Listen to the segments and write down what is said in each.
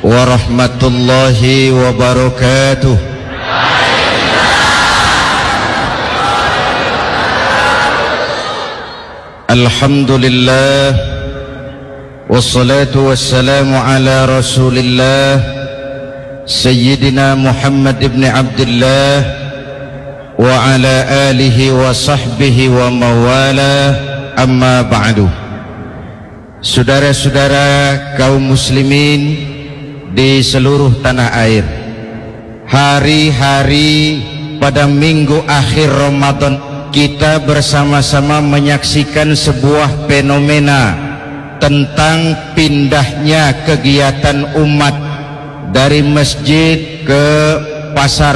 warahmatullahi wabarakatuh. Alhamdulillah wassalatu wassalamu ala rasulillah Sayyidina Muhammad ibn Abdullah wa ala alihi wa sahbihi wa mawala, amma ba'du. Saudara-saudara kaum muslimin di seluruh tanah air, hari-hari pada minggu akhir Ramadan kita bersama-sama menyaksikan sebuah fenomena tentang pindahnya kegiatan umat dari masjid ke pasar,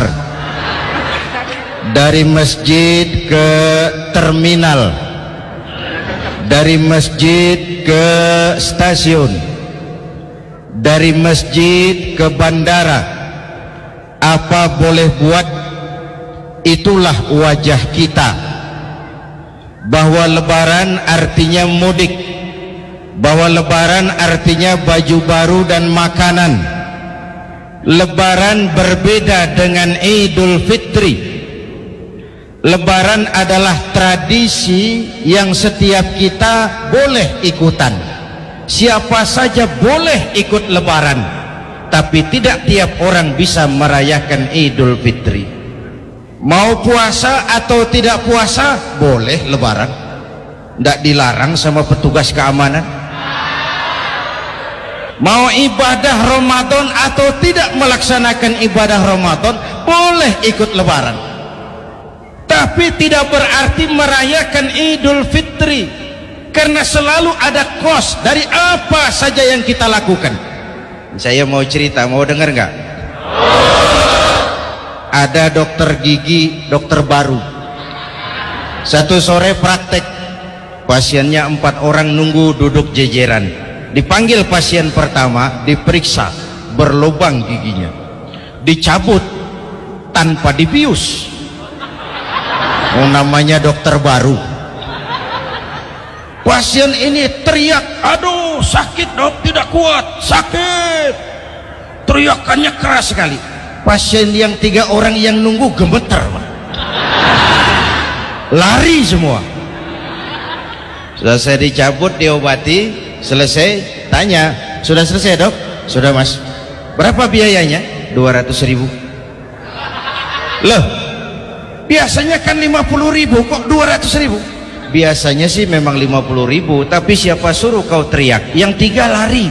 dari masjid ke terminal, dari masjid ke stasiun, dari masjid ke bandara. Apa boleh buat, itulah wajah kita, bahwa lebaran artinya mudik, bahwa lebaran artinya baju baru dan makanan. Lebaran berbeda dengan Idul Fitri. Lebaran adalah tradisi yang setiap kita boleh ikutan. Siapa saja boleh ikut lebaran, tapi tidak tiap orang bisa merayakan Idul Fitri. Mau puasa atau tidak puasa boleh lebaran, tidak dilarang sama petugas keamanan. Mau ibadah Ramadan atau tidak melaksanakan ibadah Ramadan boleh ikut lebaran, tapi tidak berarti merayakan Idul Fitri, karena selalu ada kos dari apa saja yang kita lakukan. Saya mau cerita, mau dengar nggak? Ada dokter gigi, dokter baru, satu sore praktek, pasiennya 4 orang nunggu duduk jejeran. Dipanggil pasien pertama, diperiksa, berlubang giginya, dicabut tanpa dibius. Namanya dokter baru. Pasien ini teriak, aduh sakit dok, tidak kuat, sakit. Teriakannya keras sekali. Pasien yang 3 orang yang nunggu gemeter, lari semua. Selesai dicabut, diobati, selesai, tanya, sudah selesai dok? Sudah mas. Berapa biayanya? 200.000. Loh, biasanya kan 50.000, kok 200.000? Biasanya sih memang 50.000, tapi siapa suruh kau teriak? Yang 3 lari.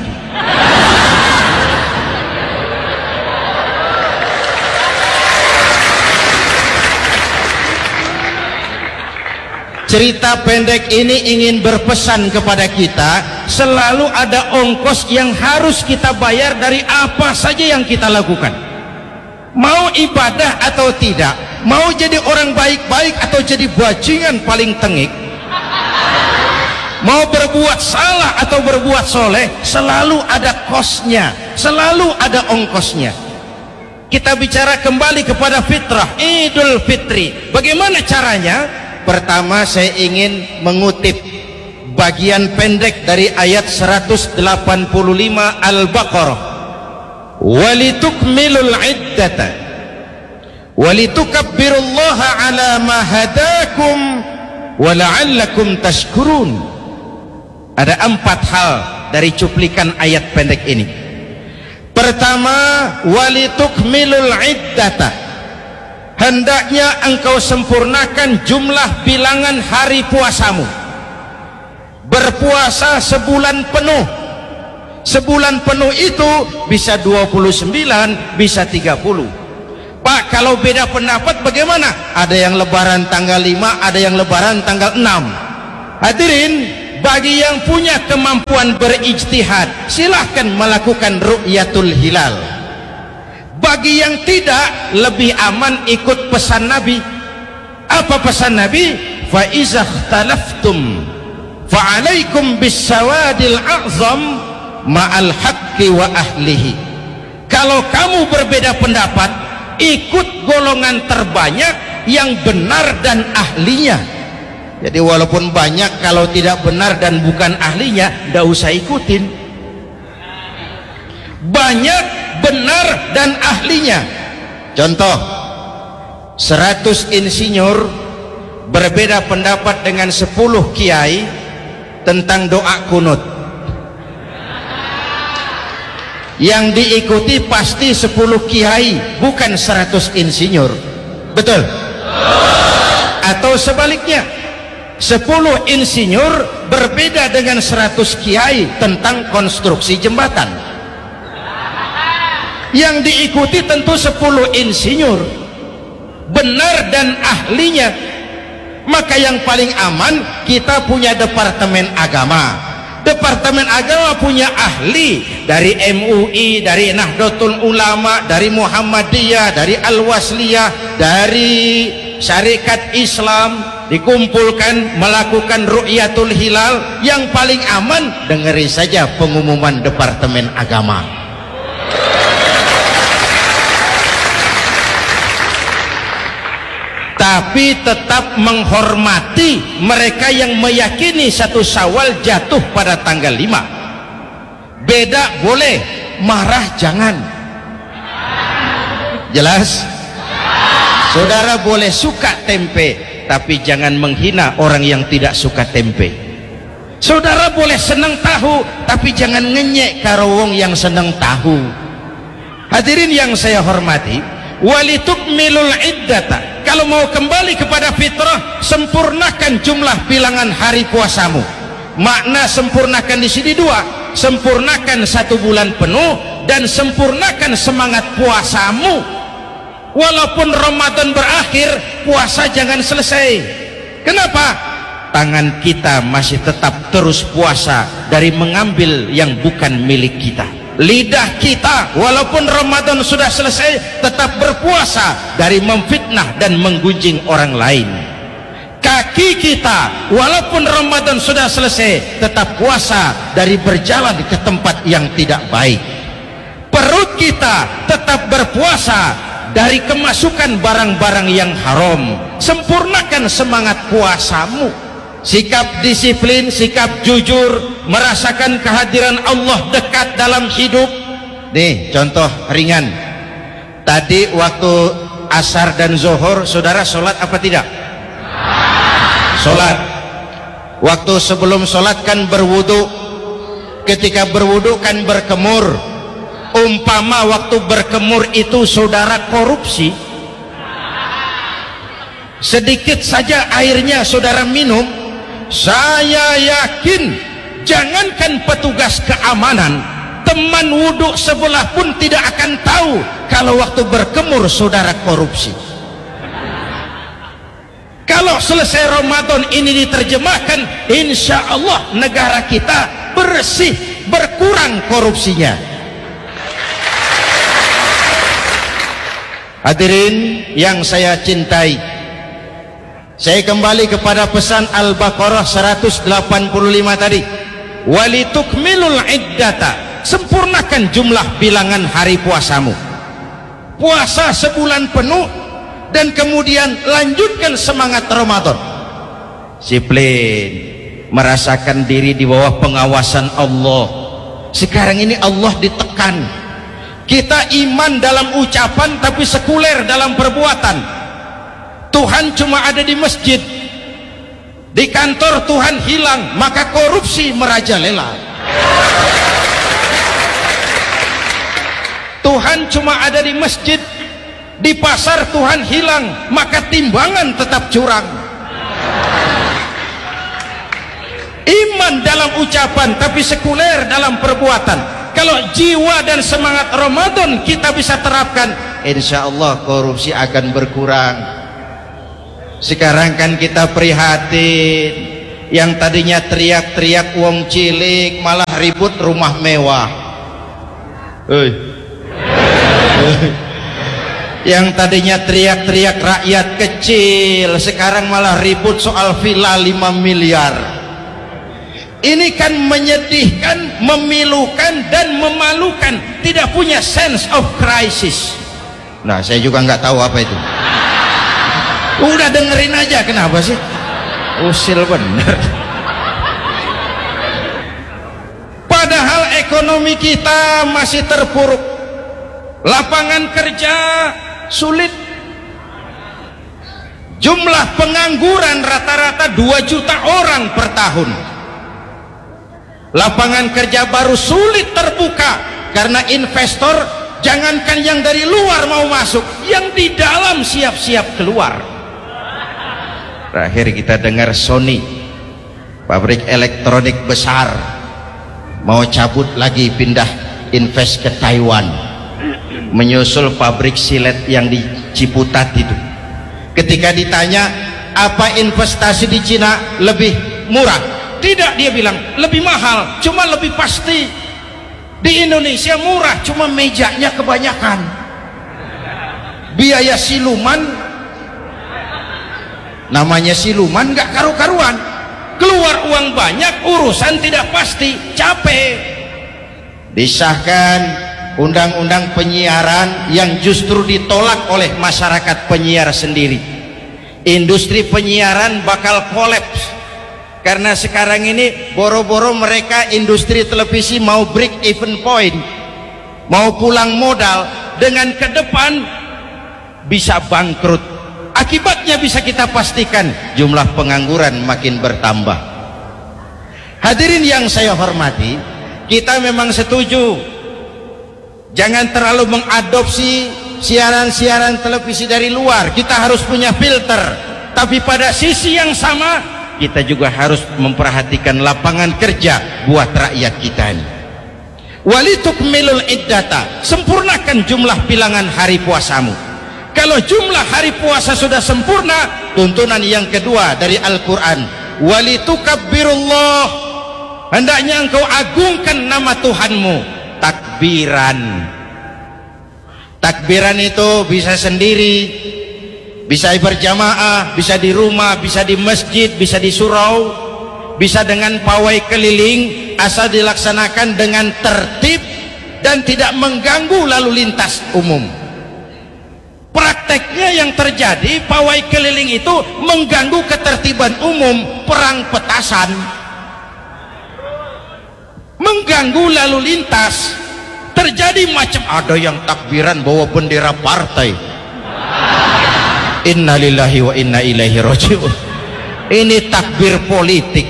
Cerita pendek ini ingin berpesan kepada kita, selalu ada ongkos yang harus kita bayar dari apa saja yang kita lakukan. Mau ibadah atau tidak, mau jadi orang baik-baik atau jadi bajingan paling tengik, mau berbuat salah atau berbuat soleh, selalu ada kosnya, selalu ada ongkosnya. Kita bicara kembali kepada fitrah, Idul Fitri. Bagaimana caranya? Pertama, saya ingin mengutip bagian pendek dari ayat 185 Al-Baqarah. Walitukmilul iddata walitukabbirullaha ala ma hadakum wala'allakum tashkurun. Ada 4 hal dari cuplikan ayat pendek ini. Pertama, walitukmilul iddata, hendaknya engkau sempurnakan jumlah bilangan hari puasamu. Berpuasa sebulan penuh. Sebulan penuh itu bisa 29, bisa 30. Pak, kalau beda pendapat bagaimana? Ada yang lebaran tanggal 5, ada yang lebaran tanggal 6. Hadirin, bagi yang punya kemampuan berijtihad, silahkan melakukan ru'yatul hilal. Bagi yang tidak, lebih aman ikut pesan Nabi. Apa pesan Nabi? Fa iza ikhtalaftum fa alaikum bisawadil a'zam ma'al haqqi wa ahlihi. Kalau kamu berbeda pendapat, ikut golongan terbanyak yang benar dan ahlinya. Jadi walaupun banyak, kalau tidak benar dan bukan ahlinya, tidak usah ikutin. banyak, benar, dan ahlinya. Contoh, 100 insinyur berbeda pendapat dengan 10 kiai tentang doa kunut. Yang diikuti pasti 10 kiai, bukan 100 insinyur. Betul? Atau sebaliknya, 10 insinyur berbeda dengan 100 kiai tentang konstruksi jembatan. Yang diikuti tentu 10 insinyur, benar dan ahlinya. Maka yang paling aman, kita punya Departemen Agama. Departemen Agama punya ahli dari MUI, dari Nahdlatul Ulama, dari Muhammadiyah, dari Al-Wasliyah, dari Syarikat Islam, dikumpulkan melakukan ru'yatul hilal. Yang paling aman, dengerin saja pengumuman Departemen Agama. Tapi tetap menghormati mereka yang meyakini 1 Syawal jatuh pada tanggal 5. Beda boleh, marah jangan. Jelas? Saudara boleh suka tempe, tapi jangan menghina orang yang tidak suka tempe. Saudara boleh senang tahu, tapi jangan ngenyek karo wong yang senang tahu. Hadirin yang saya hormati, walitukmilul iddata. Kalau mau kembali kepada fitrah, sempurnakan jumlah bilangan hari puasamu. Makna sempurnakan di sini 2, sempurnakan 1 bulan penuh dan sempurnakan semangat puasamu. Walaupun Ramadan berakhir, puasa jangan selesai. Kenapa? Tangan kita masih tetap terus puasa dari mengambil yang bukan milik kita. Lidah kita walaupun Ramadan sudah selesai tetap berpuasa dari memfitnah dan menggunjing orang lain. Kaki kita walaupun Ramadan sudah selesai tetap puasa dari berjalan ke tempat yang tidak baik. Perut kita tetap berpuasa dari kemasukan barang-barang yang haram. Sempurnakan semangat puasamu. Sikap disiplin, sikap jujur, merasakan kehadiran Allah dekat dalam hidup. Nih contoh ringan, tadi waktu asar dan zuhur saudara sholat apa tidak? Sholat. Waktu sebelum sholat kan berwudu, ketika berwudu kan berkemur. Umpama waktu berkemur itu saudara korupsi, sedikit saja airnya saudara minum, saya yakin jangankan petugas keamanan, teman wudhu sebelah pun tidak akan tahu kalau waktu berkemur saudara korupsi. Kalau selesai Ramadan ini diterjemahkan, insya Allah negara kita bersih, berkurang korupsinya. Hadirin yang saya cintai, saya kembali kepada pesan Al-Baqarah 185 tadi. Walitukmilul iddata, sempurnakan jumlah bilangan hari puasamu. Puasa sebulan penuh dan kemudian lanjutkan semangat Ramadan. Disiplin, merasakan diri di bawah pengawasan Allah. Sekarang ini Allah ditekan. Kita iman dalam ucapan tapi sekuler dalam perbuatan. Tuhan cuma ada di masjid, di kantor Tuhan hilang, maka korupsi merajalela. Tuhan cuma ada di masjid, di pasar Tuhan hilang, maka timbangan tetap curang. Iman dalam ucapan tapi sekuler dalam perbuatan. Kalau jiwa dan semangat Ramadan kita bisa terapkan, insya Allah korupsi akan berkurang. Sekarang kan kita prihatin, yang tadinya teriak-teriak wong cilik malah ribut rumah mewah. Yang tadinya teriak-teriak rakyat kecil sekarang malah ribut soal villa 5 miliar. Ini kan menyedihkan, memilukan dan memalukan. Tidak punya sense of crisis. Nah, saya juga nggak tahu apa itu. Udah dengerin aja, kenapa sih? Usil bener. Padahal ekonomi ekonomi kita masih terpuruk, lapangan kerja sulit, jumlah pengangguran rata-rata 2 juta orang per tahun, lapangan kerja baru sulit terbuka karena investor jangankan yang dari luar mau masuk, yang di dalam siap-siap keluar. Terakhir kita dengar Sony, pabrik elektronik besar, mau cabut lagi, pindah invest ke Taiwan, menyusul pabrik silet yang di Ciputat itu. Ketika ditanya apa investasi di Cina lebih murah, tidak, dia bilang lebih mahal, cuma lebih pasti. Di Indonesia murah, cuma mejanya kebanyakan, biaya siluman, namanya siluman gak karu-karuan, keluar uang banyak, urusan tidak pasti, capek. Disahkan undang-undang penyiaran yang justru ditolak oleh masyarakat penyiar sendiri. Industri penyiaran bakal kolaps karena sekarang ini boro-boro mereka industri televisi mau break even point, mau pulang modal, dengan ke depan bisa bangkrut. Akibatnya bisa kita pastikan, jumlah pengangguran makin bertambah. Hadirin yang saya hormati, kita memang setuju jangan terlalu mengadopsi siaran-siaran televisi dari luar, kita harus punya filter. Tapi pada sisi yang sama, kita juga harus memperhatikan lapangan kerja buat rakyat kita ini. Walitukmilul iddata, sempurnakan jumlah bilangan hari puasamu. Kalau jumlah hari puasa sudah sempurna, tuntunan yang kedua dari Al-Quran, walitukabbirullah, hendaknya engkau agungkan nama Tuhanmu. Takbiran, takbiran itu bisa sendiri, bisa berjamaah, bisa di rumah, bisa di masjid, bisa di surau, bisa dengan pawai keliling, asal dilaksanakan dengan tertib dan tidak mengganggu lalu lintas umum. Prakteknya yang terjadi, pawai keliling itu mengganggu ketertiban umum, perang petasan, mengganggu lalu lintas, terjadi macam ada yang takbiran bawa bendera partai. Innalillahi wa inna ilaihi raji'un. Ini takbir politik.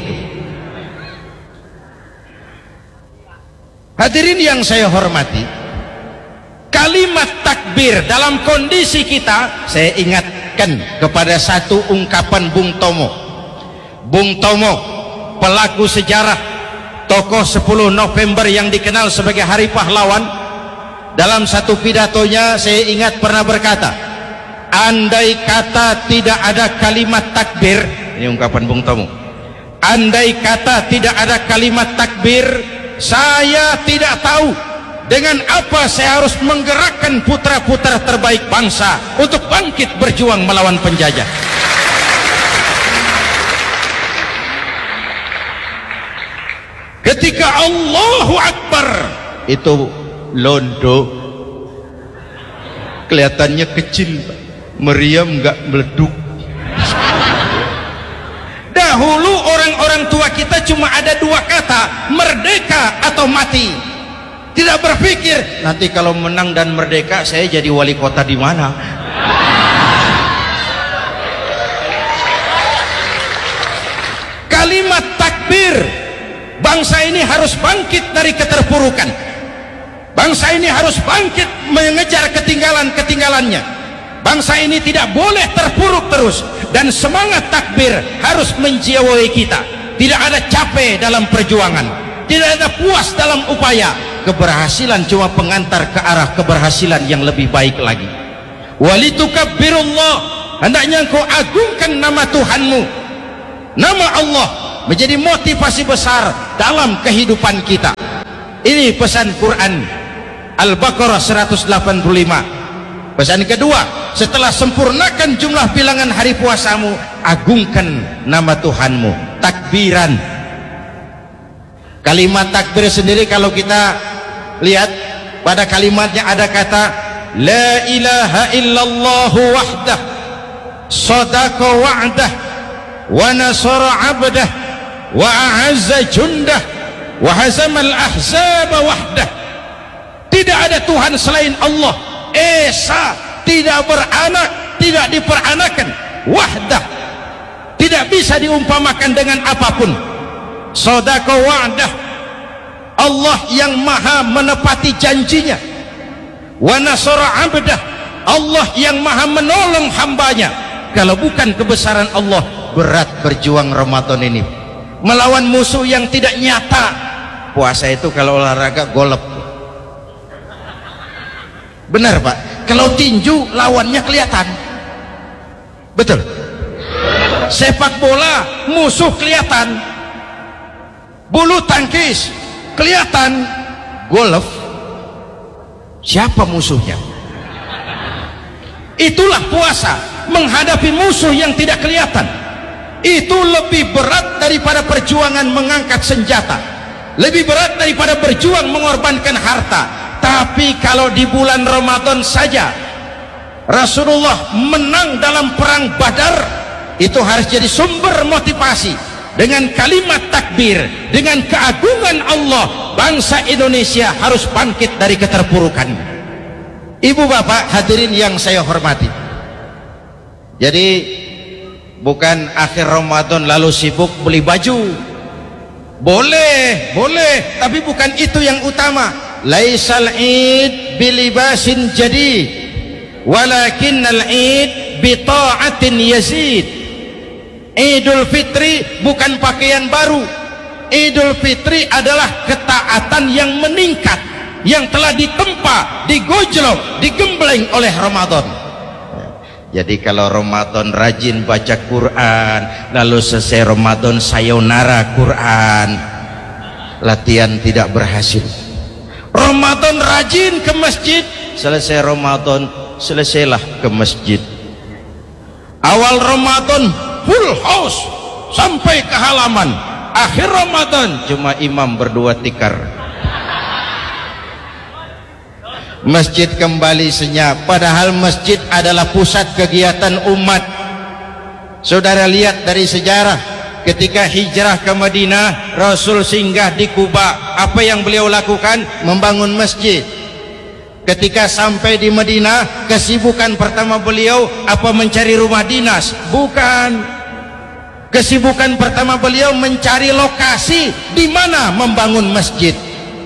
Hadirin yang saya hormati, kalimat takbir dalam kondisi kita, saya ingatkan kepada satu ungkapan Bung Tomo. Bung Tomo, pelaku sejarah, tokoh 10 November yang dikenal sebagai Hari Pahlawan, dalam satu pidatonya saya ingat pernah berkata, andai kata tidak ada kalimat takbir, ini ungkapan Bung Tomo, andai kata tidak ada kalimat takbir, saya tidak tahu dengan apa saya harus menggerakkan putra-putra terbaik bangsa untuk bangkit berjuang melawan penjajah. Ketika Allahu Akbar itu londo, kelihatannya kecil, meriam nggak meleduk. Dahulu orang-orang tua kita cuma ada 2 kata, merdeka atau mati. Tidak berpikir nanti kalau menang dan merdeka saya jadi wali kota di mana. Kalimat takbir, bangsa ini harus bangkit dari keterpurukan. Bangsa ini harus bangkit mengejar ketinggalan-ketinggalannya. Bangsa ini tidak boleh terpuruk terus, dan semangat takbir harus menjiwai kita. Tidak ada capek dalam perjuangan, tidak ada puas dalam upaya. Keberhasilan cuma pengantar ke arah keberhasilan yang lebih baik lagi. Walitukabbirullah, hendaknya engkau agungkan nama Tuhanmu. Nama Allah menjadi motivasi besar dalam kehidupan kita. Ini pesan Quran Al-Baqarah 185. Pesan kedua, setelah sempurnakan jumlah bilangan hari puasamu, agungkan nama Tuhanmu. Takbiran. Kalimat takbir sendiri kalau kita lihat pada kalimatnya ada kata la ilaha illallah wahdah sadaqa wa'dah wa nasara abdah wa a'azza jundah wa hazamal ahzaba wahdah. Tidak ada Tuhan selain Allah, esa, tidak beranak, tidak diperanakan, wahdah, tidak bisa diumpamakan dengan apapun. Sadaqa wa'dah, Allah yang maha menepati janjinya. Wa nasara abdah, Allah yang maha menolong hambanya. Kalau bukan kebesaran Allah, berat berjuang Ramadan ini melawan musuh yang tidak nyata. Puasa itu kalau olahraga golep, benar Pak. Kalau tinju lawannya kelihatan, betul. Sepak bola musuh kelihatan, bulu tangkis kelihatan, golf siapa musuhnya? Itulah puasa, menghadapi musuh yang tidak kelihatan. Itu lebih berat daripada perjuangan mengangkat senjata, lebih berat daripada berjuang mengorbankan harta. Tapi kalau di bulan Ramadan saja Rasulullah menang dalam perang Badar, itu harus jadi sumber motivasi. Dengan kalimat takbir, dengan keagungan Allah, bangsa Indonesia harus bangkit dari keterpurukan. Ibu bapak hadirin yang saya hormati, jadi bukan akhir Ramadan lalu sibuk beli baju. Boleh, boleh, tapi bukan itu yang utama. Laisal id bilibasin jadid, walakinnal id bita'atin yazid. Idul Fitri bukan pakaian baru. Idul Fitri adalah ketaatan yang meningkat, yang telah ditempa, digojlok, digembleng oleh Ramadan. Jadi kalau Ramadan rajin baca Quran, lalu selesai Ramadan sayonara Quran, latihan tidak berhasil. Ramadan rajin ke masjid, selesai Ramadan selesailah ke masjid. Awal Ramadan full house sampai ke halaman, akhir Ramadan cuma imam berdua tikar. Masjid kembali senyap, padahal masjid adalah pusat kegiatan umat. Saudara lihat dari sejarah, ketika hijrah ke Madinah, Rasul singgah di Kuba. Apa yang beliau lakukan? Membangun masjid. Ketika sampai di Madinah, kesibukan pertama beliau apa? Mencari rumah dinas? Bukan. Kesibukan pertama beliau mencari lokasi di mana membangun masjid.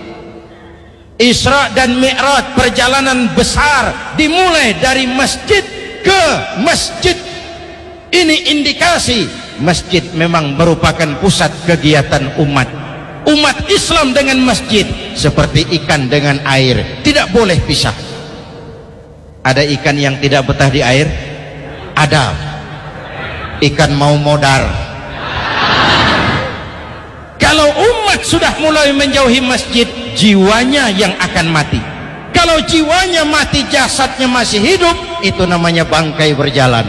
Isra dan Mi'raj, perjalanan besar dimulai dari masjid ke masjid. Ini indikasi masjid memang merupakan pusat kegiatan umat. Umat Islam dengan masjid seperti ikan dengan air, tidak boleh pisah. Ada ikan yang tidak betah di air? Ada. Ikan mau modar. Kalau umat sudah mulai menjauhi masjid, jiwanya yang akan mati. Kalau jiwanya mati, jasadnya masih hidup, itu namanya bangkai berjalan.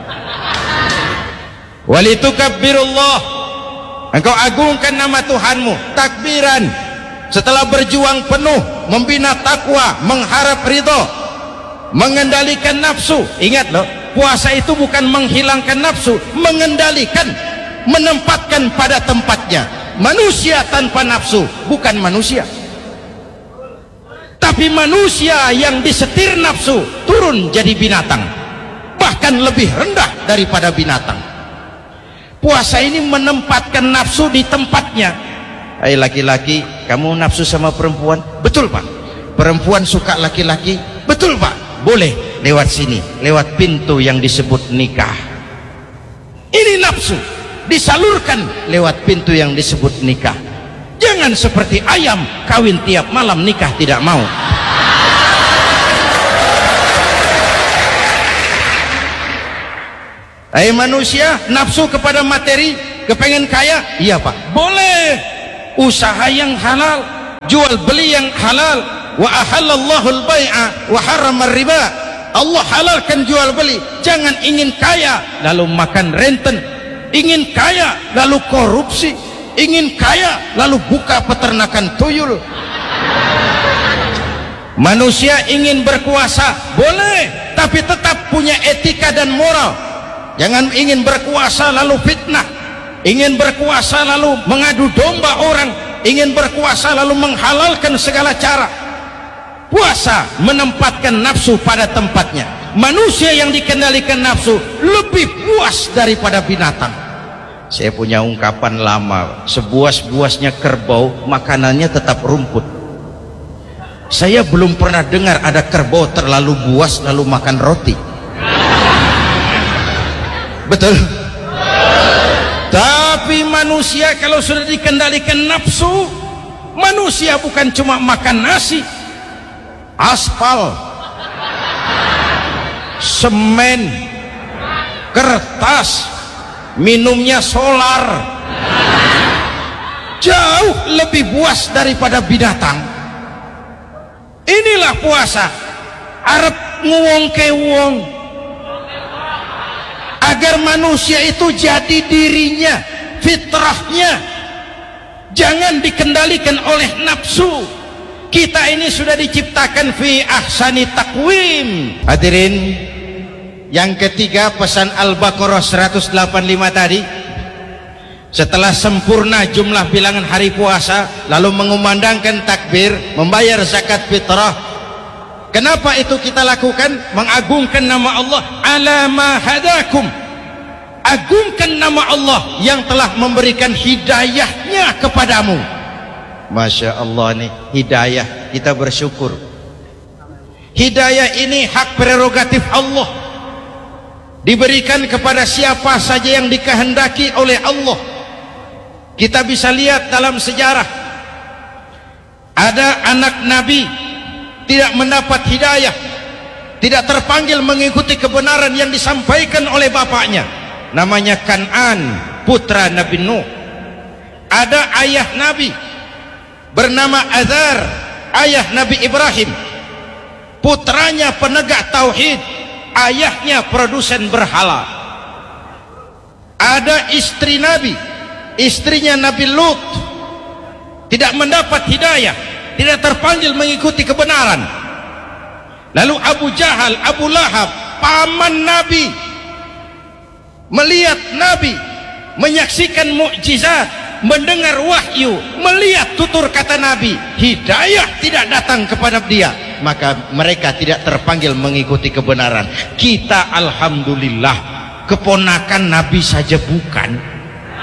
Walitukabbirullah, engkau agungkan nama Tuhanmu. Takbiran, setelah berjuang penuh membina takwa, mengharap ridho, mengendalikan nafsu. Ingat loh, puasa itu bukan menghilangkan nafsu, mengendalikan, menempatkan pada tempatnya. Manusia tanpa nafsu bukan manusia, tapi manusia yang disetir nafsu turun jadi binatang, bahkan lebih rendah daripada binatang. Puasa ini menempatkan nafsu di tempatnya. Hai laki-laki, kamu nafsu sama perempuan? Betul Pak. Perempuan suka laki-laki? Betul Pak. Boleh lewat sini, lewat pintu yang disebut nikah. Ini nafsu disalurkan lewat pintu yang disebut nikah. Jangan seperti ayam kawin tiap malam, nikah tidak mau. Hai manusia, nafsu kepada materi, kepengen kaya? Iya Pak, boleh. Usaha yang halal, jual beli yang halal. Wa ahallallahu al-bai'a wa harrama riba. Allah halalkan jual beli. Jangan ingin kaya lalu makan renten, ingin kaya lalu korupsi, ingin kaya lalu buka peternakan tuyul. Manusia ingin berkuasa, boleh, tapi tetap punya etika dan moral. Jangan ingin berkuasa lalu fitnah, ingin berkuasa lalu mengadu domba orang, ingin berkuasa lalu menghalalkan segala cara. Puasa menempatkan nafsu pada tempatnya. Manusia yang dikendalikan nafsu lebih puas daripada binatang. Saya punya ungkapan lama, sebuas-buasnya kerbau makanannya tetap rumput. Saya belum pernah dengar ada kerbau terlalu buas lalu makan roti. Betul? Tapi manusia kalau sudah dikendalikan nafsu, manusia bukan cuma makan nasi, aspal, semen, kertas, minumnya solar, jauh lebih buas daripada binatang. Inilah puasa, arep nguwong ke wong, agar manusia itu jadi dirinya, fitrahnya, jangan dikendalikan oleh nafsu. Kita ini sudah diciptakan fi ahsani taqwim. Hadirin, yang ketiga pesan Al-Baqarah 185 tadi, setelah sempurna jumlah bilangan hari puasa lalu mengumandangkan takbir, membayar zakat fitrah. Kenapa itu kita lakukan? Mengagungkan nama Allah, ala ma hadakum, agungkan nama Allah yang telah memberikan hidayahnya kepadamu. Masya Allah nih, hidayah, kita bersyukur. Hidayah ini hak prerogatif Allah, diberikan kepada siapa saja yang dikehendaki oleh Allah. Kita bisa lihat dalam sejarah, ada anak Nabi tidak mendapat hidayah, tidak terpanggil mengikuti kebenaran yang disampaikan oleh bapaknya, namanya Kan'an, putra Nabi Nuh. Ada ayah Nabi bernama Azar, ayah Nabi Ibrahim, putranya penegak tauhid, ayahnya produsen berhala. Ada istri Nabi, istrinya Nabi Lut, tidak mendapat hidayah, tidak terpanggil mengikuti kebenaran. Lalu Abu Jahal, Abu Lahab, paman Nabi, melihat Nabi, menyaksikan mukjizat, mendengar wahyu, melihat tutur kata Nabi, hidayah tidak datang kepada dia, maka mereka tidak terpanggil mengikuti kebenaran. Kita alhamdulillah keponakan Nabi saja bukan,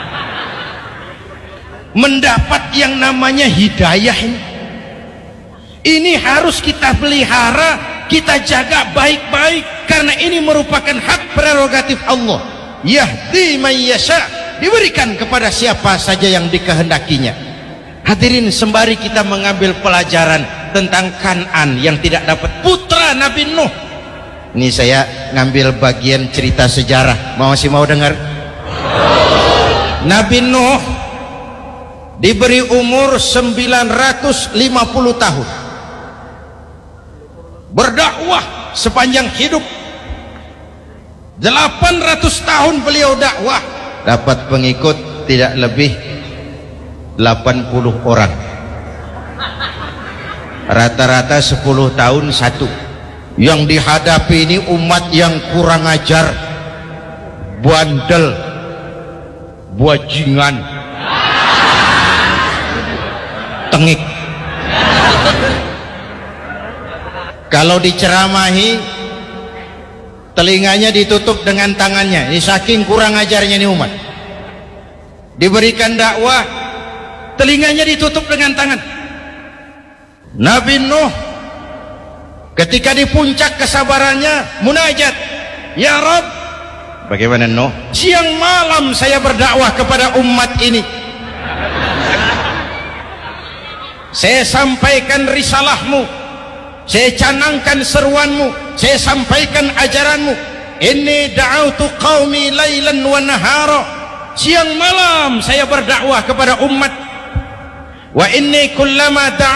mendapat yang namanya hidayah ini. Ini harus kita pelihara, kita jaga baik-baik, karena ini merupakan hak prerogatif Allah. Yahdi man yasha, diberikan kepada siapa saja yang dikehendakinya. Hadirin, sembari kita mengambil pelajaran tentang Kan'an yang tidak dapat, putra Nabi Nuh. Ini saya ngambil bagian cerita sejarah, masih mau dengar? Nabi Nuh diberi umur 950 tahun, berdakwah sepanjang hidup. 800 tahun beliau dakwah, dapat pengikut tidak lebih 80 orang, rata-rata 10 tahun satu. Yang dihadapi ini umat yang kurang ajar, bandel, bajingan, tengik. Kalau diceramahi, telinganya ditutup dengan tangannya. Ini saking kurang ajarnya ini umat. Diberikan dakwah, telinganya ditutup dengan tangan. Nabi Nuh ketika di puncak kesabarannya munajat, ya Rabb, bagaimana Nuh? Siang malam saya berdakwah kepada umat ini, saya sampaikan risalahmu, saya canangkan seruanmu, saya sampaikan ajaranmu. Inni da'autu qaumi lailan wa nahara, siang malam saya berdakwah kepada umat. Wa inni kullama